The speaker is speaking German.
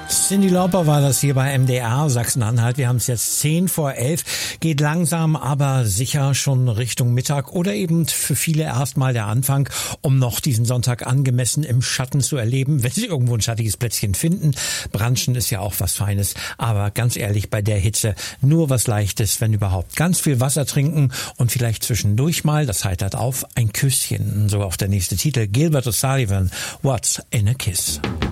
Cyndi Lauper war das hier bei MDR Sachsen-Anhalt. Wir haben es jetzt 10:10, geht langsam, aber sicher schon Richtung Mittag oder eben für viele erstmal der Anfang, um noch diesen Sonntag angemessen im Schatten zu erleben, wenn sie irgendwo ein schattiges Plätzchen finden. Branchen ist ja auch was Feines, aber ganz ehrlich, bei der Hitze nur was Leichtes, wenn überhaupt. Ganz viel Wasser trinken und vielleicht zwischendurch mal, das heitert auf, ein Küsschen. So auch der nächste Titel, Gilbert O'Sullivan, What's in a Kiss.